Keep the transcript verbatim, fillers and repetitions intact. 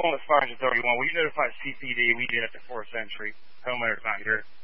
one with Sergeant thirty-one. Will you notify C P D we did at the fourth Century? Homeowner's not here.